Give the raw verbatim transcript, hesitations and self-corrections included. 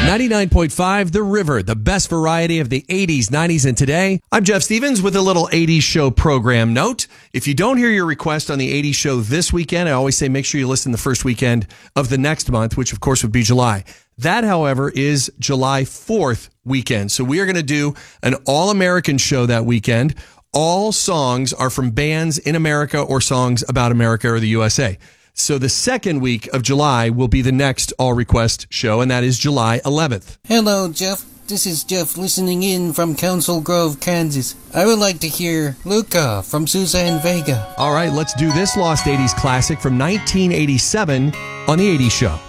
ninety-nine point five The River, the best variety of the eighties, nineties, and today. I'm Jeff Stevens with a little eighties show program note. If you don't hear your request on the eighties show this weekend, I always say make sure you listen the first weekend of the next month, which of course would be July. That, however, is July fourth weekend. So we are going to do an all-American show that weekend. All songs are from bands in America or songs about America or the U S A. So the second week of July will be the next All Request show, and that is July eleventh. Hello, Jeff. This is Jeff listening in from Council Grove, Kansas. I would like to hear Luca from Suzanne Vega. All right, let's do this Lost eighties classic from nineteen eighty-seven on the eighties show.